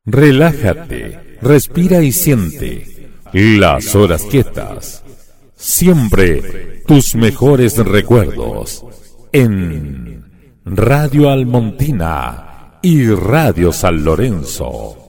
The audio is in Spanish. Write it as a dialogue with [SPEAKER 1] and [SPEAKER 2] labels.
[SPEAKER 1] Relájate, respira y siente las horas quietas. Siempre tus mejores recuerdos en Radio Almontina y Radio San Lorenzo.